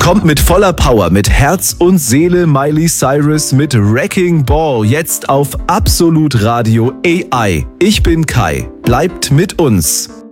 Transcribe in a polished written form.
Kommt mit voller Power, mit Herz und Seele Miley Cyrus mit Wrecking Ball, jetzt auf Absolut Radio AI. Ich bin Kai. Bleibt mit uns.